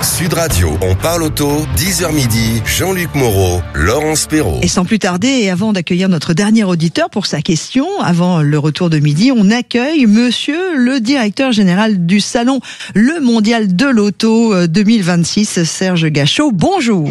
Sud Radio, on parle auto, 10h midi, Jean-Luc Moreau, Laurence Perrault. Et sans plus tarder, et avant d'accueillir notre dernier auditeur pour sa question, avant le retour de midi, on accueille monsieur le directeur général du salon Le Mondial de l'Auto 2026, Serge Gachot. Bonjour.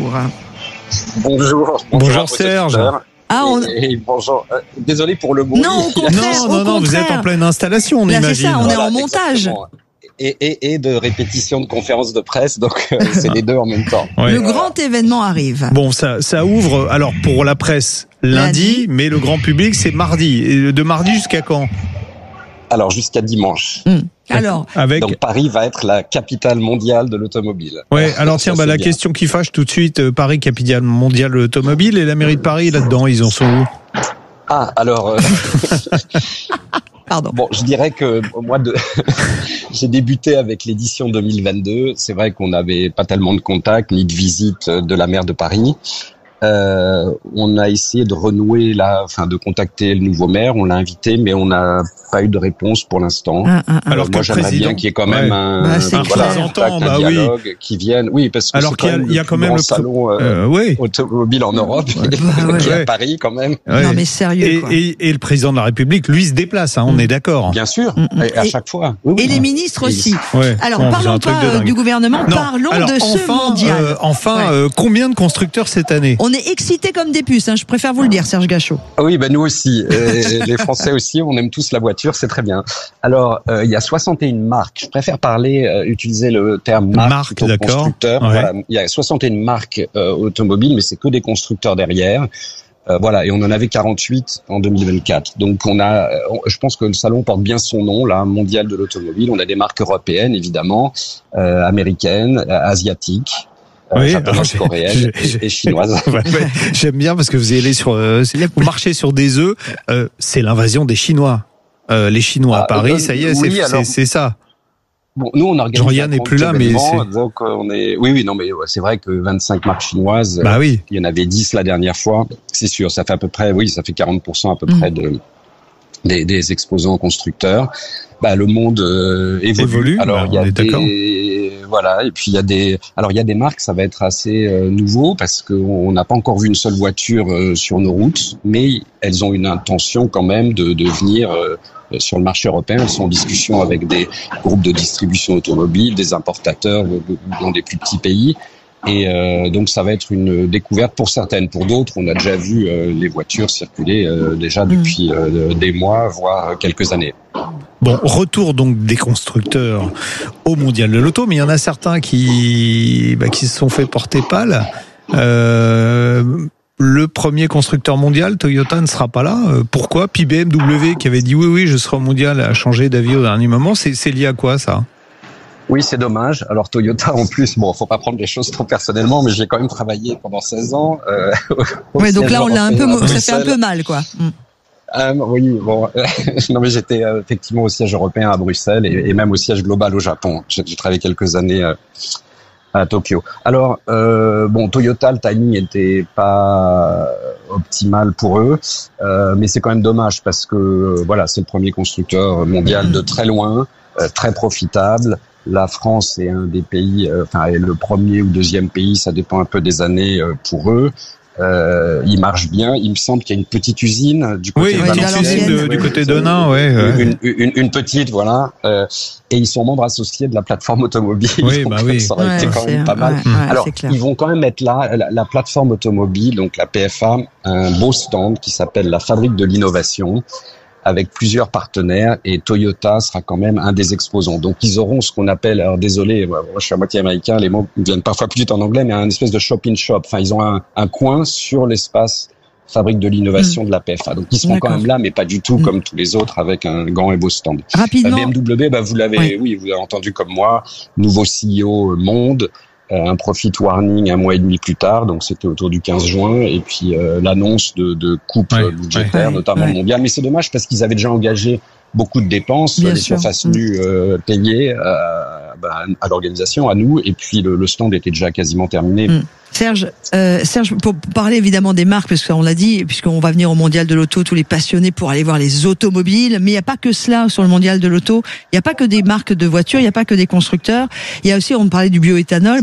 Bonjour Serge. Bonjour. Désolé pour le bruit. Non, au contraire. Non, vous êtes en pleine installation, on là, imagine. C'est ça, on est en montage. Exactement. Et de répétition de conférences de presse, donc c'est les deux en même temps. Ouais. Le grand événement arrive. Bon, ça ouvre, alors pour la presse, lundi, mais le grand public, c'est mardi. Et de mardi jusqu'à quand ? Alors, jusqu'à dimanche. Alors, Donc Paris va être la capitale mondiale de l'automobile. Ouais, alors tiens, la question qui fâche tout de suite, Paris, capitale mondiale de l'automobile, et la mairie de Paris, là-dedans, ils en sont où ? Ah, alors... Pardon. Bon, je dirais que moi, j'ai débuté avec l'édition 2022. C'est vrai qu'on n'avait pas tellement de contacts ni de visites de la maire de Paris. On a essayé de renouer de contacter le nouveau maire. On l'a invité, mais on n'a pas eu de réponse pour l'instant. Alors moi, j'aimerais bien qu'il y ait quand même un dialogue qui vienne. Oui, parce que alors c'est quand même y a quand même le salon automobile en Europe, qui est à Paris quand même. Non mais sérieux. Et le président de la République, lui, se déplace. On est d'accord. Bien sûr, à chaque fois. Oui. Et les ministres aussi. Ouais. Alors parlons pas du gouvernement, parlons de ce mondial. Combien de constructeurs cette année ? On est excités comme des puces, je préfère vous le dire, Serge Gachot. Oui, nous aussi. Les Français aussi, on aime tous la voiture, c'est très bien. Alors, il y a 61 marques. Je préfère utiliser le terme marque plutôt que constructeur. Ouais. Voilà, il y a 61 marques automobiles, mais c'est que des constructeurs derrière. Et on en avait 48 en 2024. Donc je pense que le salon porte bien son nom, là, mondial de l'automobile. On a des marques européennes, évidemment, américaines, asiatiques. Japonaises, coréennes et chinoises. J'aime bien parce que vous allez vous marchez sur des œufs. C'est l'invasion des Chinois. Les Chinois à Paris, ça y est, c'est ça. Bon, nous on organise. Jean-Yann n'est plus là, mais donc on est. Oui, non, mais c'est vrai que 25 marques chinoises. Oui. Il y en avait 10 la dernière fois. C'est sûr, ça fait à peu près. Oui, ça fait 40% à peu près des exposants constructeurs. Le monde évolue. Alors il y a et puis il y a des marques, ça va être assez nouveau parce qu'on n'a pas encore vu une seule voiture sur nos routes, mais elles ont une intention quand même de venir sur le marché européen. Elles sont en discussion avec des groupes de distribution automobile, des importateurs dans des plus petits pays. Et donc ça va être une découverte pour certaines. Pour d'autres, on a déjà vu les voitures circuler déjà depuis des mois, voire quelques années. Bon, retour donc des constructeurs au Mondial de l'Auto, mais il y en a certains qui se sont fait porter pâle. Le premier constructeur mondial, Toyota, ne sera pas là. Pourquoi ? Puis BMW, qui avait dit oui, je serai au Mondial, a changé d'avis au dernier moment. C'est lié à quoi, ça ? Oui, c'est dommage. Alors Toyota, en plus, faut pas prendre les choses trop personnellement, mais j'ai quand même travaillé pendant 16 ans. Ouais, donc là, ça fait un peu mal, quoi. Oui, bon, non mais j'étais effectivement au siège européen à Bruxelles et même au siège global au Japon. J'ai travaillé quelques années à Tokyo. Alors, Toyota, le timing était pas optimal pour eux, mais c'est quand même dommage parce que c'est le premier constructeur mondial de très loin, très profitable. La France est un des pays, est le premier ou deuxième pays, ça dépend un peu des années pour eux. Il marche bien. Il me semble qu'il y a une petite usine du côté du côté de Nain, une petite, voilà. Et ils sont membres associés de la plateforme automobile. Ça aurait été quand même pas mal. Alors, ils vont quand même être là. La plateforme automobile, donc la PFA, un beau stand qui s'appelle la Fabrique de l'innovation, avec plusieurs partenaires, et Toyota sera quand même un des exposants. Donc ils auront ce qu'on appelle, alors désolé, moi je suis à moitié américain, les mots viennent parfois plus vite en anglais, mais un espèce de shop-in-shop. Enfin, ils ont un coin sur l'espace Fabrique de l'innovation de la PFA. Donc ils seront quand même là, mais pas du tout comme tous les autres, avec un grand et beau stand. Rapidement. BMW, vous l'avez, vous avez entendu comme moi, nouveau CEO monde, un profit warning un mois et demi plus tard, donc c'était autour du 15 juin, et puis l'annonce de coupes budgétaires, notamment mondiales. Mais c'est dommage parce qu'ils avaient déjà engagé beaucoup de dépenses, les surfaces nues payées à l'organisation, à nous, et puis le stand était déjà quasiment terminé. Serge, pour parler évidemment des marques, parce qu'on l'a dit, puisqu'on va venir au Mondial de l'Auto, tous les passionnés pour aller voir les automobiles, mais il n'y a pas que cela sur le Mondial de l'Auto, il n'y a pas que des marques de voitures, il n'y a pas que des constructeurs, il y a aussi, on parlait du bioéthanol,